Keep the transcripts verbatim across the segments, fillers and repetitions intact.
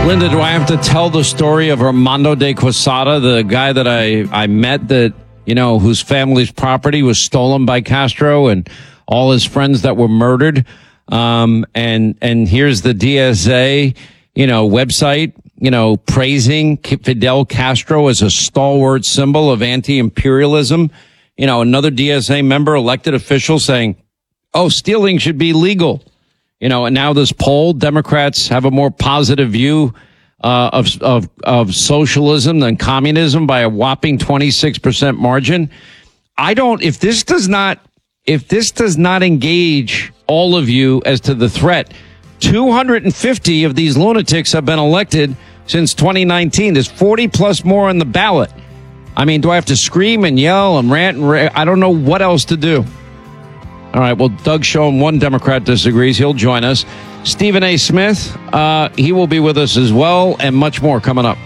Linda, do I have to tell the story of Armando de Quesada, the guy that I, I met that, you know, whose family's property was stolen by Castro and all his friends that were murdered? Um, and, and here's the D S A, you know, website, you know, praising Fidel Castro as a stalwart symbol of anti-imperialism. You know, another D S A member, elected official saying, oh, stealing should be legal. You know, and now this poll, Democrats have a more positive view uh, of, of, of socialism than communism by a whopping twenty-six percent margin. I don't, if this does not, if this does not engage all of you as to the threat, two hundred fifty of these lunatics have been elected since twenty nineteen. There's forty plus more on the ballot. I mean, do I have to scream and yell and rant and ra- I don't know what else to do. All right, well, Doug Schoen, one Democrat disagrees. He'll join us. Stephen A. Smith, uh, he will be with us as well, and much more coming up.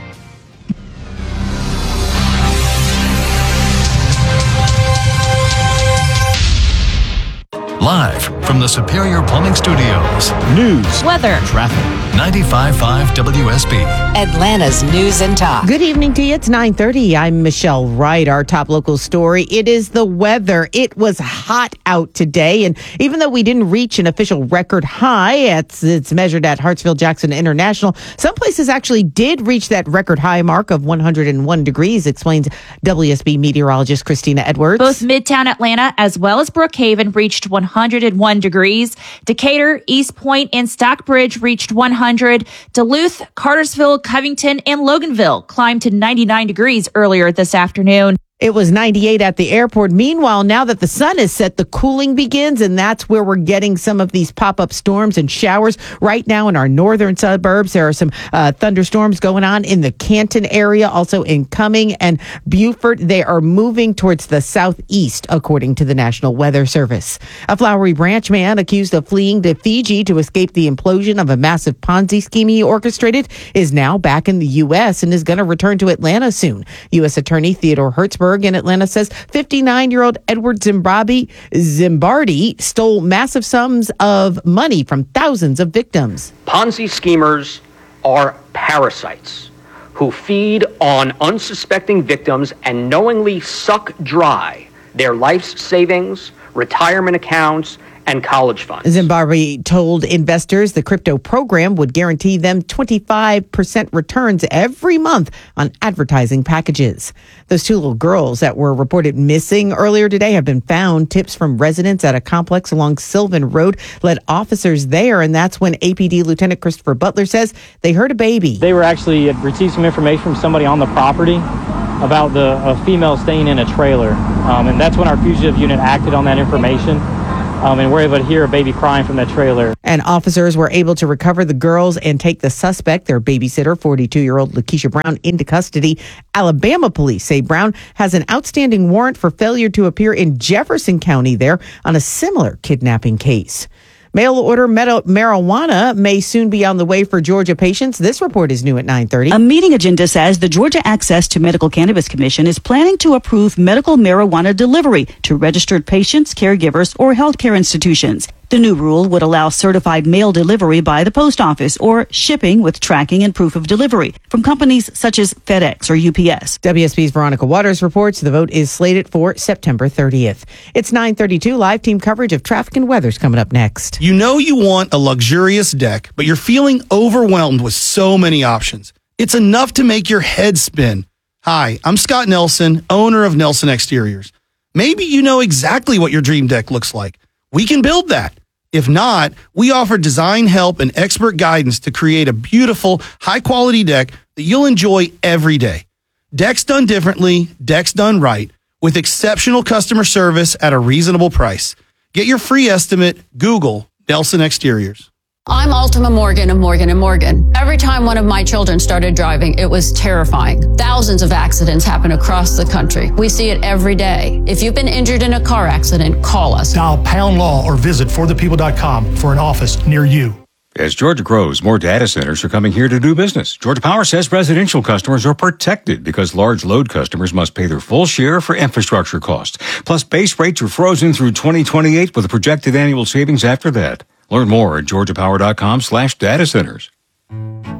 Live from the Superior Plumbing Studios. News, weather, traffic. ninety-five point five W S B. Atlanta's News and Talk. Good evening to you. It's nine thirty. I'm Michelle Wright. Our top local story. It is the weather. It was hot out today. And even though we didn't reach an official record high, it's, it's measured at Hartsfield-Jackson International, some places actually did reach that record high mark of one hundred one degrees, explains W S B meteorologist Christina Edwards. Both Midtown Atlanta as well as Brookhaven reached one hundred one degrees. Decatur, East Point, and Stockbridge reached one hundred. Duluth, Cartersville, Covington, and Loganville climbed to ninety-nine degrees earlier this afternoon. It was ninety-eight at the airport. Meanwhile, now that the sun is set, the cooling begins, and that's where we're getting some of these pop-up storms and showers. Right now in our northern suburbs, there are some uh, thunderstorms going on in the Canton area, also in Cumming and Beaufort. They are moving towards the southeast, according to the National Weather Service. A Flowery Branch man accused of fleeing to Fiji to escape the implosion of a massive Ponzi scheme he orchestrated is now back in the U S and is going to return to Atlanta soon. U S Attorney Theodore Hertzberg in Atlanta says fifty-nine-year-old Edward Zimbardi, Zimbardi stole massive sums of money from thousands of victims. Ponzi schemers are parasites who feed on unsuspecting victims and knowingly suck dry their life's savings, retirement accounts, and college funds. Zimbardi told investors the crypto program would guarantee them twenty-five percent returns every month on advertising packages. Those two little girls that were reported missing earlier today have been found. Tips from residents at a complex along Sylvan Road led officers there, and that's when A P D Lieutenant Christopher Butler says they heard a baby. They were actually had received some information from somebody on the property about the a female staying in a trailer, um, and that's when our fugitive unit acted on that information. Um, and we're able to hear a baby crying from that trailer. And officers were able to recover the girls and take the suspect, their babysitter, forty-two-year-old Lakeisha Brown, into custody. Alabama police say Brown has an outstanding warrant for failure to appear in Jefferson County there on a similar kidnapping case. Mail-order marijuana may soon be on the way for Georgia patients. This report is new at nine thirty. A meeting agenda says the Georgia Access to Medical Cannabis Commission is planning to approve medical marijuana delivery to registered patients, caregivers, or healthcare institutions. The new rule would allow certified mail delivery by the post office or shipping with tracking and proof of delivery from companies such as FedEx or U P S. W S B's Veronica Waters reports the vote is slated for September thirtieth. It's nine thirty-two. Live team coverage of traffic and weather's coming up next. You know you want a luxurious deck, but you're feeling overwhelmed with so many options. It's enough to make your head spin. Hi, I'm Scott Nelson, owner of Nelson Exteriors. Maybe you know exactly what your dream deck looks like. We can build that. If not, we offer design help and expert guidance to create a beautiful, high-quality deck that you'll enjoy every day. Decks done differently, decks done right, with exceptional customer service at a reasonable price. Get your free estimate. Google Nelson Exteriors. I'm Ultima Morgan of Morgan and Morgan. Every time one of my children started driving, it was terrifying. Thousands of accidents happen across the country. We see it every day. If you've been injured in a car accident, call us. Dial pound law or visit for the people dot com for an office near you. As Georgia grows, more data centers are coming here to do business. Georgia Power says residential customers are protected because large load customers must pay their full share for infrastructure costs. Plus, base rates are frozen through twenty twenty-eight with a projected annual savings after that. Learn more at georgia power dot com slash data centers.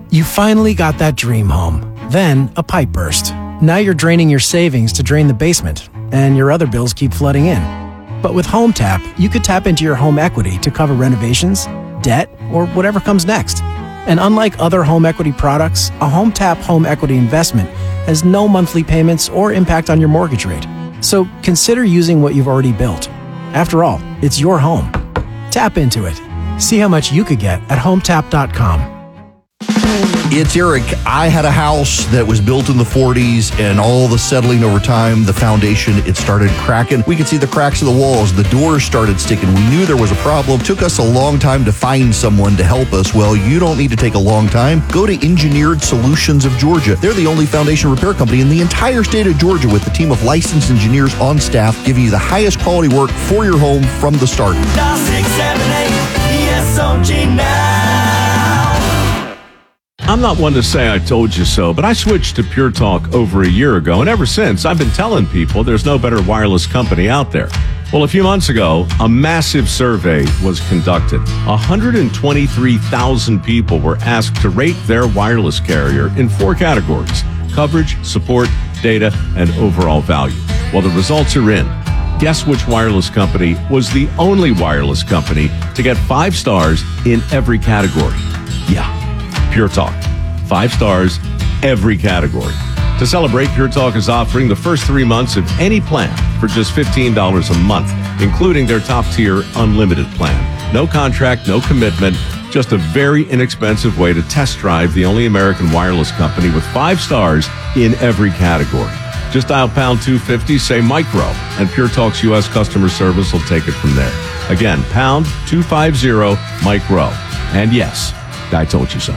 You finally got that dream home. Then a pipe burst. Now you're draining your savings to drain the basement, and your other bills keep flooding in. But with HomeTap, you could tap into your home equity to cover renovations, debt, or whatever comes next. And unlike other home equity products, a HomeTap home equity investment has no monthly payments or impact on your mortgage rate. So consider using what you've already built. After all, it's your home. Tap into it. See how much you could get at home tap dot com. It's Eric. I had a house that was built in the forties, and all the settling over time, the foundation, it started cracking. We could see the cracks in the walls. The doors started sticking. We knew there was a problem. Took us a long time to find someone to help us. Well, you don't need to take a long time. Go to Engineered Solutions of Georgia. They're the only foundation repair company in the entire state of Georgia with a team of licensed engineers on staff giving you the highest quality work for your home from the start. nine six seven eight E S O G now. I'm not one to say I told you so, but I switched to Pure Talk over a year ago, and ever since, I've been telling people there's no better wireless company out there. Well, a few months ago, a massive survey was conducted. one hundred twenty-three thousand people were asked to rate their wireless carrier in four categories: coverage, support, data, and overall value. Well, the results are in. Guess which wireless company was the only wireless company to get five stars in every category? Yeah. Pure Talk. Five stars, every category. To celebrate, Pure Talk is offering the first three months of any plan for just fifteen dollars a month, including their top-tier unlimited plan. No contract, no commitment, just a very inexpensive way to test drive the only American wireless company with five stars in every category. Just dial pound two fifty, say micro, and Pure Talk's U S customer service will take it from there. Again, pound two fifty, micro. And yes, I told you so.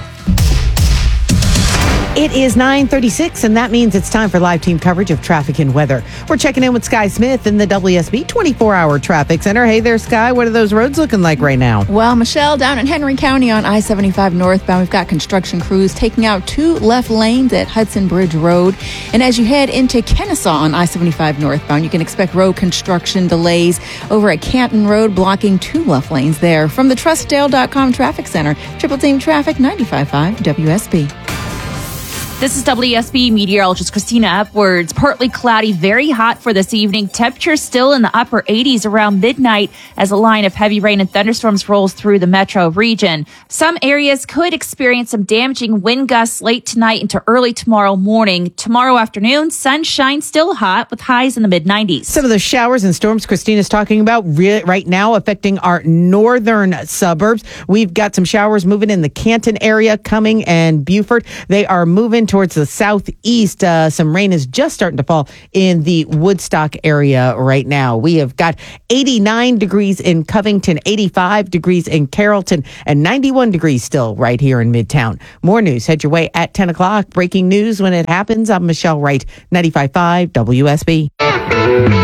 It is nine thirty-six, and that means it's time for live team coverage of traffic and weather. We're checking in with Sky Smith in the W S B twenty-four hour traffic center. Hey there, Sky. What are those roads looking like right now? Well, Michelle, down in Henry County on I seventy-five northbound, we've got construction crews taking out two left lanes at Hudson Bridge Road. And as you head into Kennesaw on I seventy-five northbound, you can expect road construction delays over at Canton Road, blocking two left lanes there. From the Trustdale dot com Traffic Center, Triple Team Traffic, ninety-five point five W S B. This is W S B meteorologist Christina Upwards. Partly cloudy, very hot for this evening. Temperatures still in the upper eighties around midnight as a line of heavy rain and thunderstorms rolls through the metro region. Some areas could experience some damaging wind gusts late tonight into early tomorrow morning. Tomorrow afternoon, sunshine still hot with highs in the mid nineties. Some of the showers and storms Christina's talking about re- right now affecting our northern suburbs. We've got some showers moving in the Canton area, Cumming and Beaufort. They are moving towards the southeast. Uh, some rain is just starting to fall in the Woodstock area right now. We have got eighty-nine degrees in Covington, eighty-five degrees in Carrollton, and ninety-one degrees still right here in Midtown. More news head your way at ten o'clock. Breaking news when it happens. I'm Michelle Wright, ninety-five point five W S B.